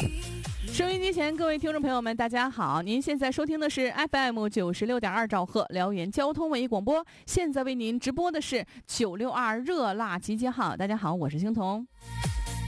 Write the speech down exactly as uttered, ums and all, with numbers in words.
收音机前各位听众朋友们大家好，您现在收听的是 F M 九十六点二兆赫辽源交通文艺广播，现在为您直播的是九六二热辣集结号。大家好，我是星彤。